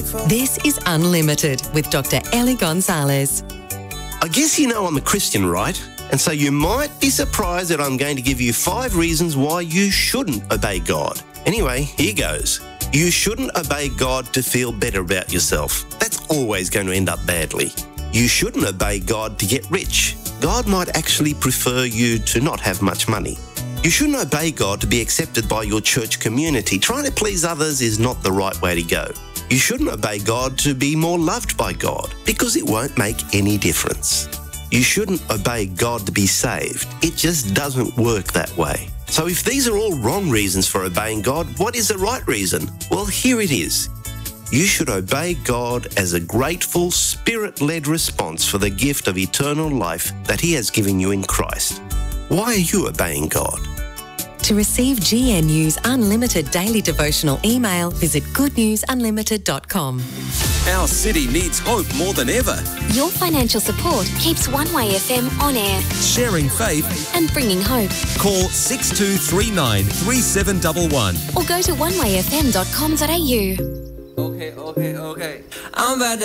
This is Unlimited with Dr. Ellie Gonzalez. I guess you know I'm a Christian, right? And so you might be surprised that I'm going to give you 5 reasons why you shouldn't obey God. Anyway, here goes. You shouldn't obey God to feel better about yourself. That's always going to end up badly. You shouldn't obey God to get rich. God might actually prefer you to not have much money. You shouldn't obey God to be accepted by your church community. Trying to please others is not the right way to go. You shouldn't obey God to be more loved by God, because it won't make any difference. You shouldn't obey God to be saved. It just doesn't work that way. So if these are all wrong reasons for obeying God, what is the right reason? Well, here it is. You should obey God as a grateful, Spirit-led response for the gift of eternal life that He has given you in Christ. Why are you obeying God? To receive GNU's Unlimited Daily Devotional email, visit goodnewsunlimited.com. Our city needs hope more than ever. Your financial support keeps One Way FM on air Sharing faith. and bringing hope. Call 6239 3711. Or go to onewayfm.com.au. Okay. I'm about to